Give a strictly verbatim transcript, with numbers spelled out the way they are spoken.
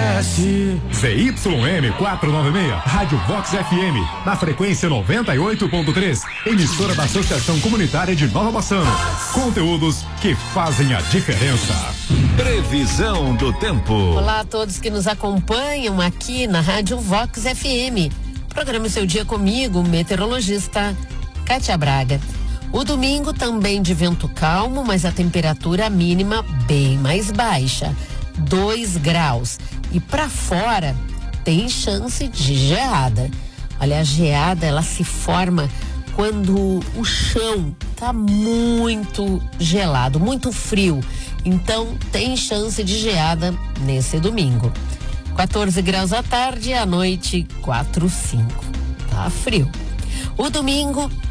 acontece. Z Y M quatrocentos e noventa e seis, Rádio Vox F M, na frequência noventa e oito ponto três, emissora da Associação Comunitária de Nova Bassano. Conteúdos que fazem a diferença. Previsão do tempo. Olá a todos que nos acompanham aqui na Rádio Vox F M. Programa Seu Dia comigo, meteorologista Kátia Braga. O domingo também de vento calmo, mas a temperatura mínima bem mais baixa, dois graus. E para fora tem chance de geada. Olha, a geada ela se forma quando o chão tá muito gelado, muito frio. Então tem chance de geada nesse domingo. quatorze graus à tarde, à noite quatro, cinco. Tá frio. O domingo